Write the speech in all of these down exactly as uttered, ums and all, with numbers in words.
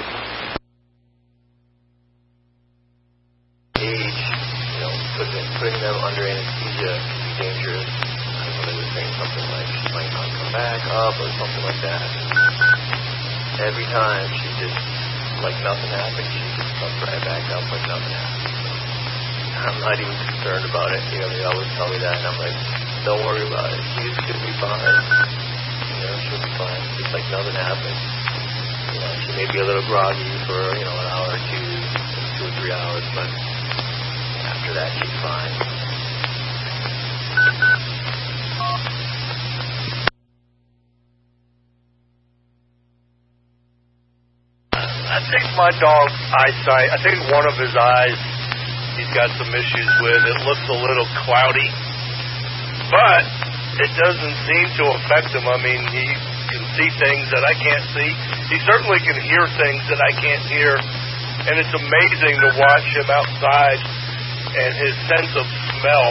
Age, you know, putting, putting them under anesthesia can be dangerous. I don't know, they were saying something like she might not come back up or something like that. Every time she just, like nothing happened, she just comes right back up like nothing happened. So I'm not even concerned about it. You know, they always tell me that, and I'm like, don't worry about it. She's going to be fine. You know, she'll be fine. Just like nothing happened. You know, she may be a little groggy for, you know, an hour or two, two or three hours, but after that, she's fine. I think my dog's eyesight, I think one of his eyes he's got some issues with. It looks a little cloudy, but it doesn't seem to affect him. I mean, he can see things that I can't see. He certainly can hear things that I can't hear, and it's amazing to watch him outside and his sense of smell.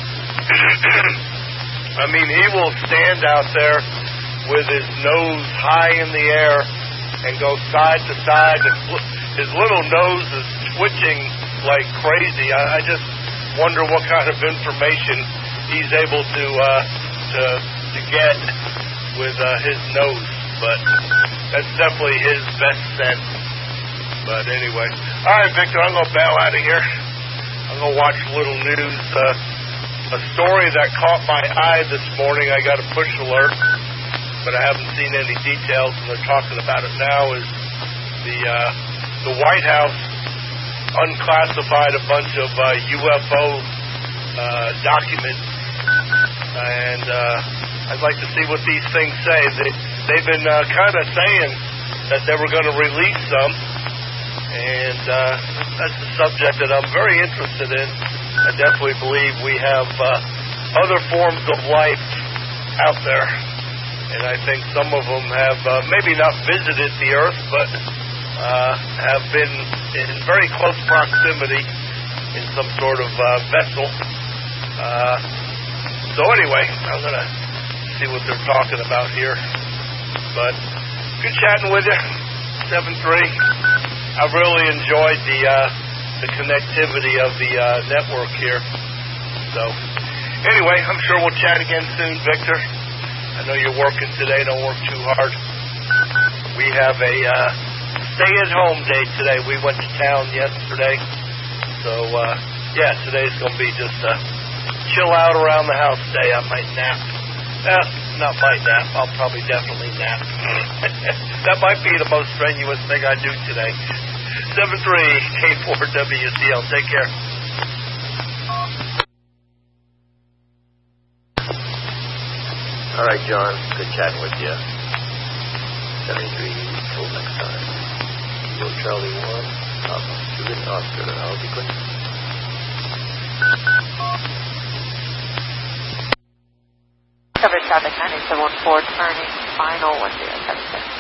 I mean, he will stand out there with his nose high in the air and go side to side, and his little nose is twitching like crazy. I, I just wonder what kind of information he's able to uh, to, to get with uh, his nose. But that's definitely his best sense. But anyway, all right, Victor, I'm gonna bow out of here. I'm gonna watch a little news. Uh, a story that caught my eye this morning. I got a push alert, but I haven't seen any details, and they're talking about it now, is the uh, the White House unclassified a bunch of uh, U F O uh, documents, and uh, I'd like to see what these things say. They, they've been uh, kind of saying that they were going to release some, and uh, that's a subject that I'm very interested in. I definitely believe we have uh, other forms of life out there. And I think some of them have uh, maybe not visited the Earth, but uh, have been in very close proximity in some sort of uh, vessel. Uh, so anyway, I'm going to see what they're talking about here. But good chatting with you, seven three. I really enjoyed the uh, the connectivity of the uh, network here. So anyway, I'm sure we'll chat again soon, Victor. I know you're working today. Don't work too hard. We have a uh, stay-at-home day today. We went to town yesterday. So, uh, yeah, today's going to be just a chill out around the house day. I might nap. Eh, not might nap. I'll probably definitely nap. That might be the most strenuous thing I do today. seven three K four W C L. Take care. All right, John. Good chatting with you. seventy-three. Till next time. Kilo Charlie one. Papa. Sugar Oscar. I'll be quick. Cover traffic nine eight seven one four, turning final one zero seven six.